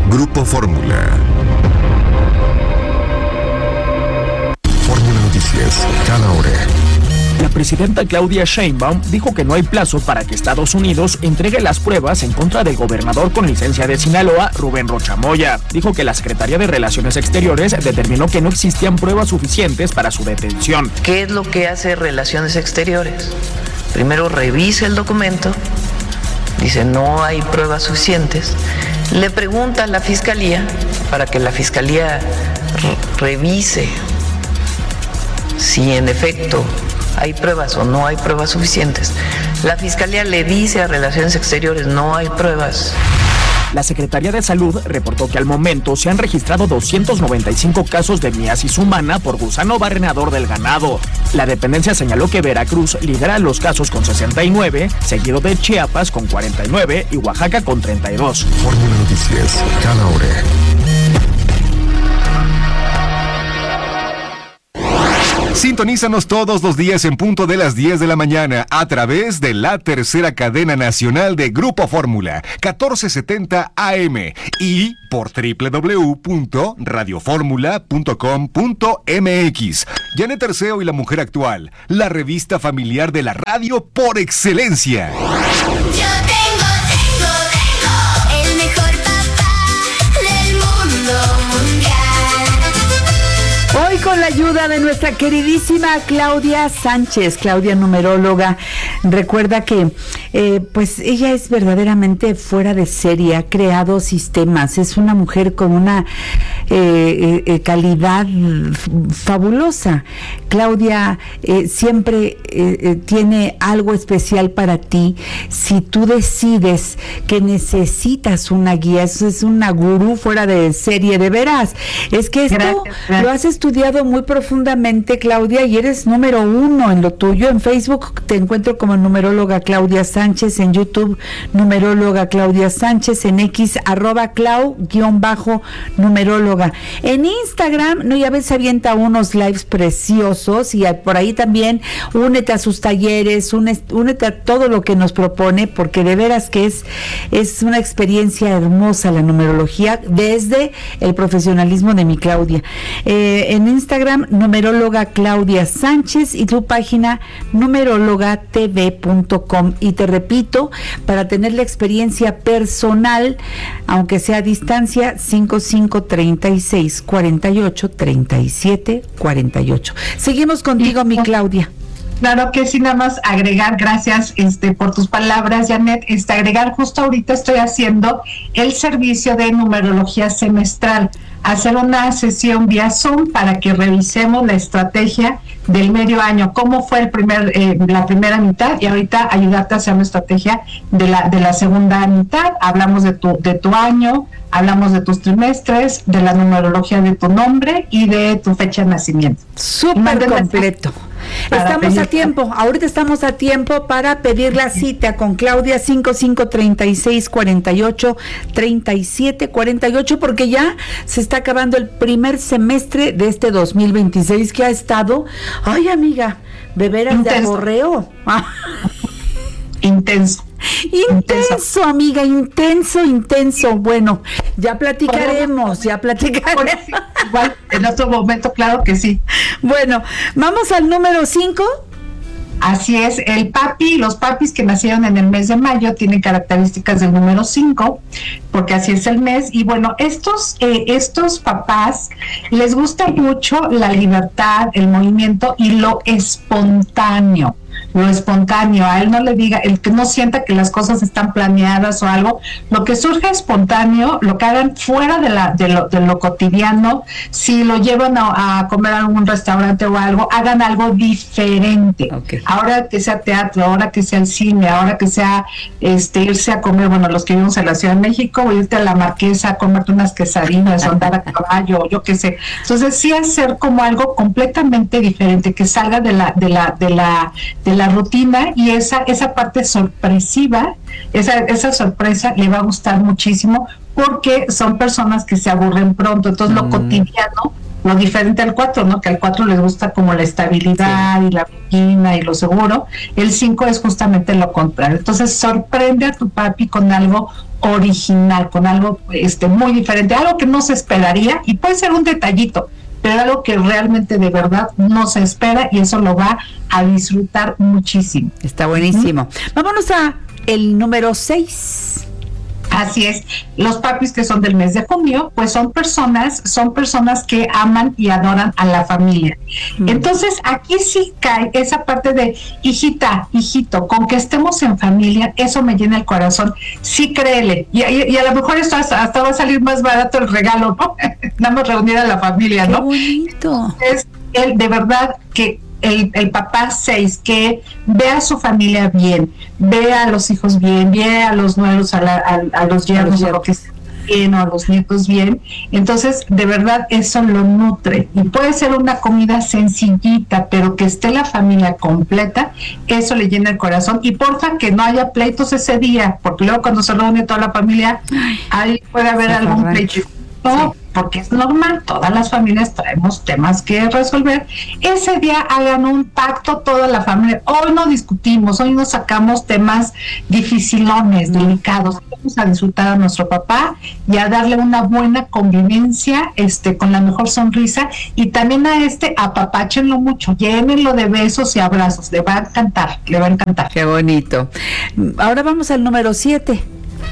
Grupo Fórmula. Fórmula Noticias, cada hora. La presidenta Claudia Sheinbaum dijo que no hay plazo para que Estados Unidos entregue las pruebas en contra del gobernador con licencia de Sinaloa, Rubén Rocha Moya. Dijo que la Secretaría de Relaciones Exteriores determinó que no existían pruebas suficientes para su detención. ¿Qué es lo que hace Relaciones Exteriores? Primero revisa el documento, dice no hay pruebas suficientes, le pregunta a la Fiscalía para que la Fiscalía revise si en efecto hay pruebas o no hay pruebas suficientes. La Fiscalía le dice a Relaciones Exteriores no hay pruebas. La Secretaría de Salud reportó que al momento se han registrado 295 casos de miasis humana por gusano barrenador del ganado. La dependencia señaló que Veracruz lidera los casos con 69, seguido de Chiapas con 49 y Oaxaca con 32. Fórmula Noticias, cada hora. Sintonízanos todos los días en punto de las 10 de la mañana a través de la tercera cadena nacional de Grupo Fórmula, 1470 AM y por www.radioformula.com.mx. Janet Arceo y la Mujer Actual, la revista familiar de la radio por excelencia. Yo tengo el mejor papá del mundo mundial. Hoy con la ayuda de nuestra queridísima Claudia Sánchez, Claudia numeróloga. Recuerda que pues ella es verdaderamente fuera de serie, ha creado sistemas, es una mujer con una calidad fabulosa. Claudia siempre tiene algo especial para ti. Si tú decides que necesitas una guía, eso es una gurú fuera de serie, de veras. Es que esto gracias. Lo has estudiado muy profundamente, Claudia, y eres número 1 en lo tuyo. En Facebook te encuentro como numeróloga Claudia Sánchez, en YouTube numeróloga Claudia Sánchez, en X @clau_numeróloga. En Instagram, no, ya ves, avienta unos lives preciosos y por ahí también únete a sus talleres, únete a todo lo que nos propone, porque de veras que es una experiencia hermosa la numerología desde el profesionalismo de mi Claudia. En Instagram, numeróloga Claudia Sánchez, y tu página numerologatv.com. Y te repito, para tener la experiencia personal, aunque sea a distancia, 5536483748. Seguimos contigo, mi Claudia. Claro que sí, nada más agregar, gracias por tus palabras, Janet, agregar, justo ahorita estoy haciendo el servicio de numerología semestral, hacer una sesión vía Zoom para que revisemos la estrategia del medio año, cómo fue la primera mitad, y ahorita ayudarte a hacer una estrategia de la segunda mitad. Hablamos de tu año, hablamos de tus trimestres, de la numerología de tu nombre y de tu fecha de nacimiento. Súper completo. Estamos a tiempo, ahorita estamos a tiempo para pedir la cita con Claudia, 5536483748, porque ya se está acabando el primer semestre de este 2026 que ha estado, ay amiga, de veras de aborreo. Intenso, amiga, intenso. Bueno, ya platicaremos. Igual, en otro momento, claro que sí. Bueno, vamos al número 5. Así es, los papis que nacieron en el mes de mayo tienen características del número 5, porque así es el mes. Y bueno, estos papás les gusta mucho la libertad, el movimiento y lo espontáneo. A él no le diga, el que no sienta que las cosas están planeadas o algo, lo que surge espontáneo, lo que hagan fuera de lo cotidiano. Si lo llevan a comer a algún restaurante o algo, hagan algo diferente. Okay. Ahora que sea teatro, ahora que sea el cine, ahora que sea irse a comer, bueno, los que vivimos en la Ciudad de México, o irte a la Marquesa a comerte unas quesadillas o andar a caballo, yo qué sé. Entonces sí hacer como algo completamente diferente, que salga de la rutina, y esa parte sorpresiva, esa sorpresa le va a gustar muchísimo, porque son personas que se aburren pronto. Entonces lo cotidiano lo diferente al 4, ¿no? Que al 4 les gusta como la estabilidad y la rutina y lo seguro. El 5 es justamente lo contrario. Entonces sorprende a tu papi con algo original, con algo muy diferente, algo que no se esperaría, y puede ser un detallito, pero algo que realmente de verdad no se espera, y eso lo va a disfrutar muchísimo. Está buenísimo. Vámonos a el número 6. Así es, los papis que son del mes de junio, pues son personas que aman y adoran a la familia. Entonces aquí sí cae esa parte de hijita, hijito, con que estemos en familia, eso me llena el corazón, sí, créele, y a lo mejor esto hasta va a salir más barato el regalo, ¿no? Nada más reunir a la familia, ¿no? ¡Qué bonito! Es de verdad que el papá 6 que ve a su familia bien, ve a los hijos bien, ve a los nuevos, a los yernos, o lo que sea bien, o a los nietos bien, entonces de verdad eso lo nutre, y puede ser una comida sencillita, pero que esté la familia completa, eso le llena el corazón. Y porfa que no haya pleitos ese día, porque luego cuando se reúne toda la familia, ahí puede haber algún pleito. No, porque es normal, todas las familias traemos temas que resolver. Ese día hagan un pacto toda la familia. Hoy no discutimos, hoy no sacamos temas dificilones, delicados. Vamos a disfrutar a nuestro papá y a darle una buena convivencia, con la mejor sonrisa, y también a apapáchenlo mucho, llénenlo de besos y abrazos, le va a encantar, le va a encantar. Qué bonito. Ahora vamos al número 7.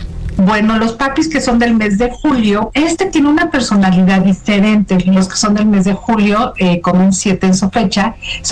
Bueno, los papis que son del mes de julio, tiene una personalidad diferente. Los que son del mes de julio, con un 7 en su fecha,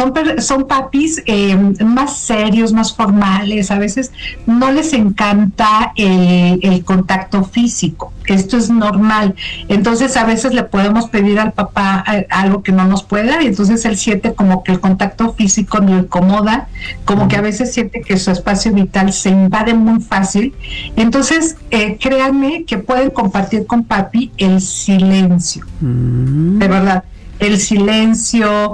son papis más serios, más formales. A veces no les encanta el contacto físico. Esto es normal. Entonces, a veces le podemos pedir al papá algo que no nos pueda, y entonces el 7 como que el contacto físico no incomoda, como que a veces siente que su espacio vital se invade muy fácil. Entonces, créanme que pueden compartir con papi el silencio, de verdad, el silencio.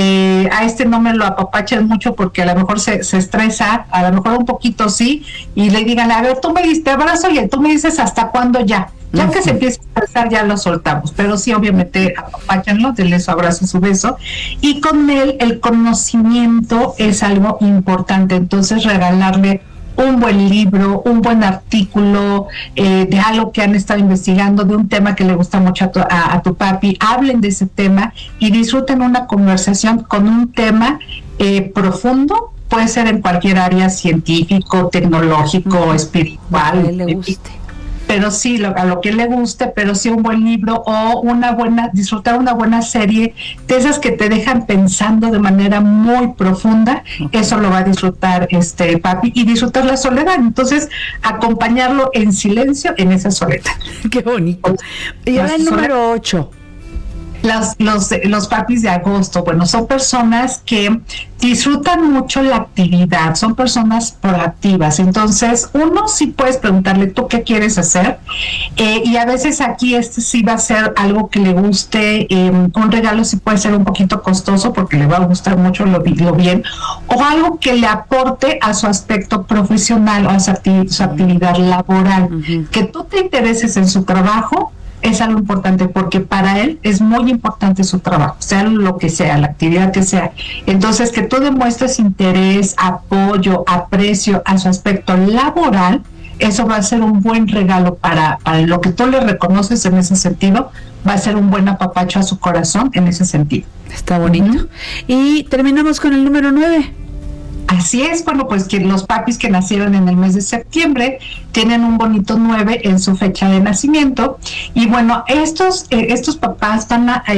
A no me lo apapachen mucho, porque a lo mejor se estresa, a lo mejor un poquito sí, y le digan, a ver, tú me diste abrazo y tú me dices hasta cuándo ya que se empieza a estresar ya lo soltamos, pero sí, obviamente apapáchenlo, denle su abrazo, su beso, y con él el conocimiento es algo importante. Entonces regalarle un buen libro, un buen artículo de algo que han estado investigando, de un tema que le gusta mucho a tu papi, hablen de ese tema y disfruten una conversación con un tema profundo. Puede ser en cualquier área, científico, tecnológico, espiritual, que le guste. Pero sí, a lo que le guste, pero sí un buen libro, o disfrutar una buena serie, de esas que te dejan pensando de manera muy profunda. Eso lo va a disfrutar papi, y disfrutar la soledad. Entonces, acompañarlo en silencio en esa soledad. Qué bonito. Y ahora el número 8. Los papis de agosto, bueno, son personas que disfrutan mucho la actividad, son personas proactivas. Entonces, uno sí puedes preguntarle, ¿tú qué quieres hacer? Y a veces aquí sí va a ser algo que le guste. Un regalo sí puede ser un poquito costoso, porque le va a gustar mucho lo bien, o algo que le aporte a su aspecto profesional o a su actividad laboral. Que tú te intereses en su trabajo es algo importante, porque para él es muy importante su trabajo, sea lo que sea, la actividad que sea. Entonces, que tú demuestres interés, apoyo, aprecio a su aspecto laboral, eso va a ser un buen regalo para lo que tú le reconoces en ese sentido. Va a ser un buen apapacho a su corazón en ese sentido. Está bonito. Y terminamos con el número 9. Así es. Bueno, pues que los papis que nacieron en el mes de septiembre tienen un bonito 9 en su fecha de nacimiento, y bueno, estos papás van a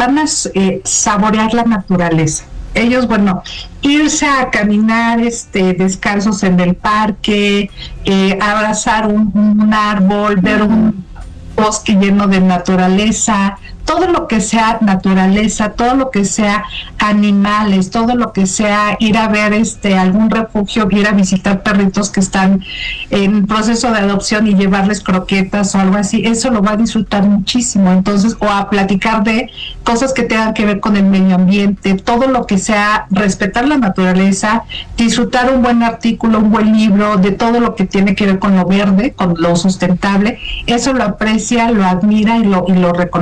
saborear la naturaleza. Ellos, bueno, irse a caminar descalzos en el parque, abrazar un árbol, ver un bosque lleno de naturaleza, todo lo que sea naturaleza, todo lo que sea animales, todo lo que sea ir a ver algún refugio, ir a visitar perritos que están en proceso de adopción y llevarles croquetas o algo así, eso lo va a disfrutar muchísimo. Entonces, o a platicar de cosas que tengan que ver con el medio ambiente, todo lo que sea respetar la naturaleza, disfrutar un buen artículo, un buen libro, de todo lo que tiene que ver con lo verde, con lo sustentable, eso lo aprecia, lo admira y lo reconoce. Y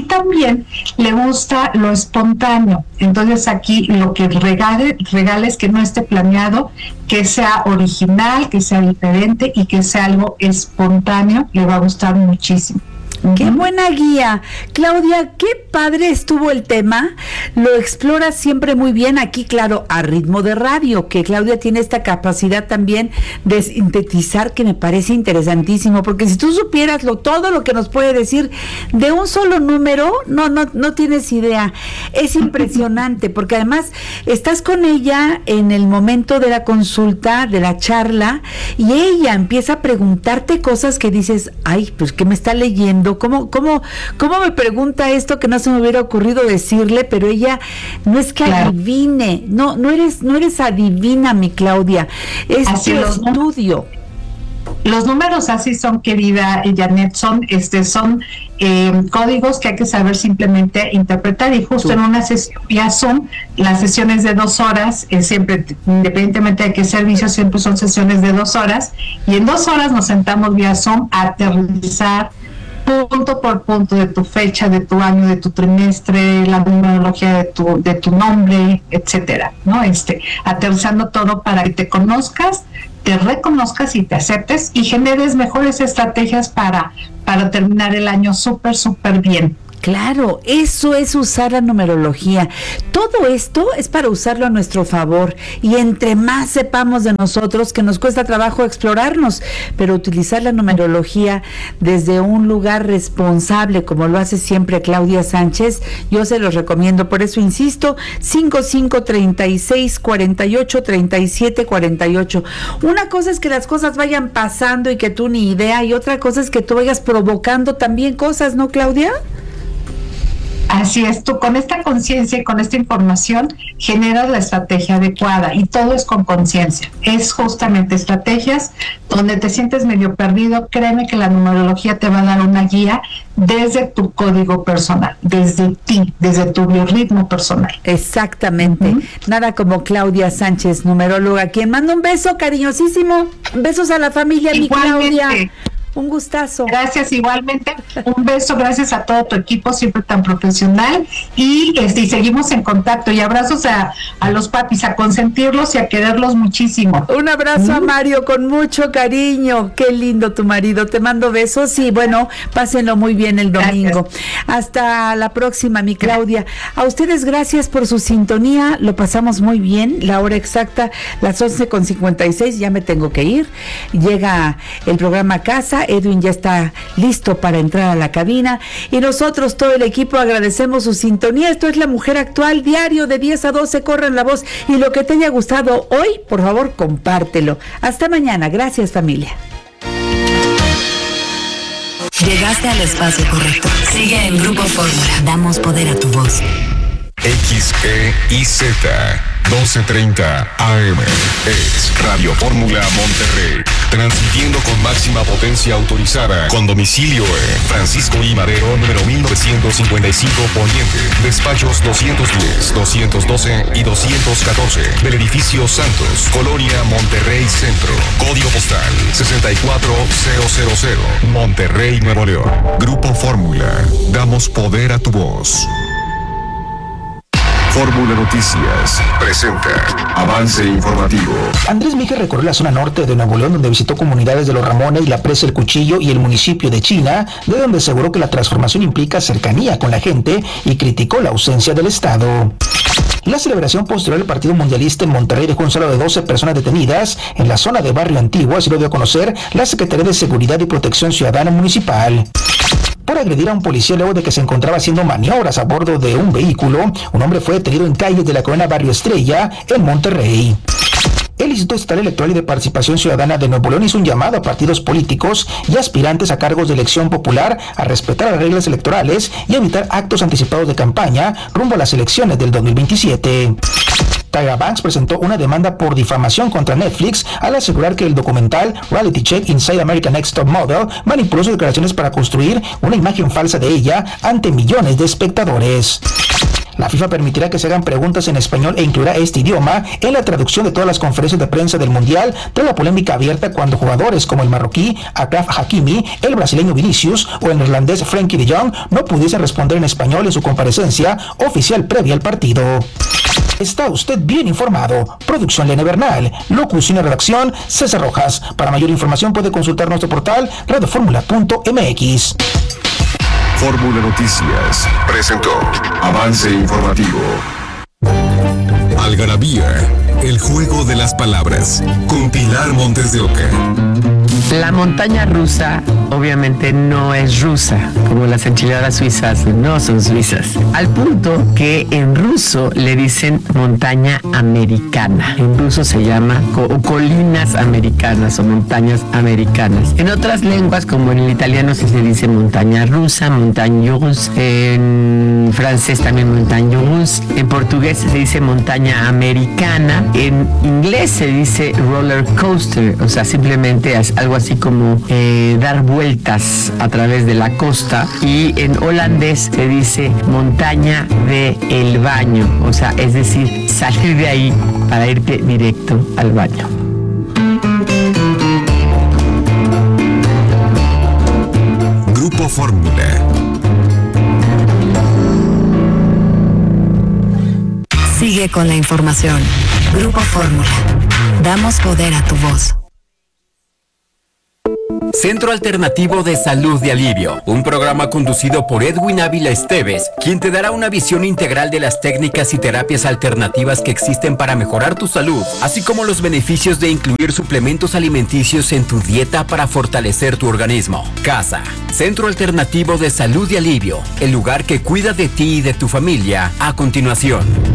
y también le gusta lo espontáneo. Entonces aquí lo que regales que no esté planeado, que sea original, que sea diferente y que sea algo espontáneo, le va a gustar muchísimo. ¡Qué buena guía! Claudia, qué padre estuvo el tema. Lo explora siempre muy bien aquí, claro, a ritmo de radio, que Claudia tiene esta capacidad también de sintetizar que me parece interesantísimo, porque si tú supieras todo lo que nos puede decir de un solo número, no tienes idea. Es impresionante, porque además estás con ella en el momento de la consulta, de la charla, y ella empieza a preguntarte cosas que dices, ay, pues ¿qué me está leyendo? ¿Cómo me pregunta esto que no se me hubiera ocurrido decirle? Pero ella no es que adivine, no eres adivina, mi Claudia, es tu estudio. Los números así son, querida Janet, son códigos que hay que saber simplemente interpretar, y justo en una sesión vía Zoom, las sesiones de 2 horas, siempre, independientemente de qué servicio, siempre son sesiones de 2 horas, y en 2 horas nos sentamos vía Zoom a aterrizar punto por punto de tu fecha, de tu año, de tu trimestre, la numerología de tu nombre, etcétera, ¿no? Aterrizando todo para que te conozcas, te reconozcas y te aceptes y generes mejores estrategias para terminar el año súper bien. Claro, eso es usar la numerología. Todo esto es para usarlo a nuestro favor, y entre más sepamos de nosotros, que nos cuesta trabajo explorarnos, pero utilizar la numerología desde un lugar responsable, como lo hace siempre Claudia Sánchez, yo se los recomiendo. Por eso insisto, 5536483748. Una cosa es que las cosas vayan pasando y que tú ni idea, y otra cosa es que tú vayas provocando también cosas, ¿no, Claudia? Así es, tú con esta conciencia y con esta información generas la estrategia adecuada, y todo es con conciencia. Es justamente estrategias donde te sientes medio perdido. Créeme que la numerología te va a dar una guía desde tu código personal, desde ti, desde tu biorritmo personal. Exactamente. Nada como Claudia Sánchez, numeróloga, quien manda un beso cariñosísimo. Besos a la familia, Igualmente. mi Claudia. Un gustazo. Gracias, igualmente. Un beso, gracias a todo tu equipo, siempre tan profesional. Y seguimos en contacto. Y abrazos a los papis, a consentirlos y a quererlos muchísimo. Un abrazo a Mario con mucho cariño. Qué lindo tu marido. Te mando besos y bueno, pásenlo muy bien el domingo. Gracias. Hasta la próxima, mi Claudia. A ustedes gracias por su sintonía. Lo pasamos muy bien. La hora exacta, las 11:56. Ya me tengo que ir. Llega el programa Casa. Edwin ya está listo para entrar a la cabina, y nosotros, todo el equipo, agradecemos su sintonía. Esto es La Mujer Actual, diario de 10 a 12, corran la voz, y lo que te haya gustado hoy, por favor, compártelo. Hasta mañana, gracias, familia. Llegaste al espacio correcto. Sigue en Grupo Fórmula. Damos poder a tu voz. XEIZ 1230 AM es Radio Fórmula Monterrey, transmitiendo con máxima potencia autorizada, con domicilio en Francisco I. Madero, número 1955 Poniente, despachos 210, 212 y 214 del edificio Santos, Colonia Monterrey Centro, código postal 64000, Monterrey, Nuevo León. Grupo Fórmula, damos poder a tu voz. Fórmula Noticias presenta avance informativo. Andrés Miguel recorrió la zona norte de Nuevo León, donde visitó comunidades de Los Ramones, La Presa, El Cuchillo y el municipio de China, de donde aseguró que la transformación implica cercanía con la gente y criticó la ausencia del Estado. La celebración posterior al partido mundialista en Monterrey dejó un saldo de 12 personas detenidas en la zona de Barrio Antiguo, así lo dio a conocer la Secretaría de Seguridad y Protección Ciudadana Municipal. Por agredir a un policía luego de que se encontraba haciendo maniobras a bordo de un vehículo, un hombre fue detenido en calles de la colonia Barrio Estrella, en Monterrey. El Instituto Estatal Electoral y de Participación Ciudadana de Nuevo León hizo un llamado a partidos políticos y aspirantes a cargos de elección popular a respetar las reglas electorales y evitar actos anticipados de campaña rumbo a las elecciones del 2027. Tyra Banks presentó una demanda por difamación contra Netflix al asegurar que el documental Reality Check Inside American Next Top Model manipuló sus declaraciones para construir una imagen falsa de ella ante millones de espectadores. La FIFA permitirá que se hagan preguntas en español e incluirá este idioma en la traducción de todas las conferencias de prensa del Mundial, tras la polémica abierta cuando jugadores como el marroquí Achraf Hakimi, el brasileño Vinicius o el neerlandés Frenkie de Jong no pudiesen responder en español en su comparecencia oficial previa al partido. Está usted bien informado. Producción Lene Bernal. Locución y redacción César Rojas. Para mayor información puede consultar nuestro portal radioformula.mx. Fórmula Noticias presentó Avance Informativo. Algarabía, el juego de las palabras, con Pilar Montes de Oca. La montaña rusa obviamente no es rusa, como las enchiladas suizas no son suizas. Al punto que en ruso le dicen montaña americana. En ruso se llama colinas americanas o montañas americanas. En otras lenguas, como en el italiano, se dice montaña rusa, montagne russe. En francés también montagne russe. En portugués se dice montaña americana. En inglés se dice roller coaster, o sea, simplemente es algo así como dar vueltas a través de la costa. Y en holandés se dice montaña de el baño, o sea, es decir, salir de ahí para irte directo al baño. Grupo Fórmula. Sigue con la información. Grupo Fórmula. Damos poder a tu voz. Centro Alternativo de Salud de Alivio, un programa conducido por Edwin Ávila Esteves, quien te dará una visión integral de las técnicas y terapias alternativas que existen para mejorar tu salud, así como los beneficios de incluir suplementos alimenticios en tu dieta para fortalecer tu organismo. CASA, Centro Alternativo de Salud de Alivio, el lugar que cuida de ti y de tu familia. A continuación.